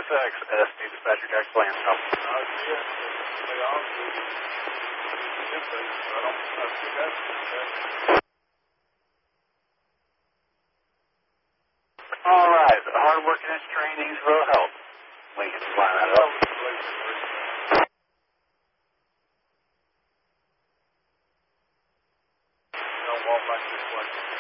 SX, SD dispatcher, Jack Bland. To be honest with you, I don't see that. All right, the hard working and trainees will help. Lincoln, line that up. Don't walk back this way.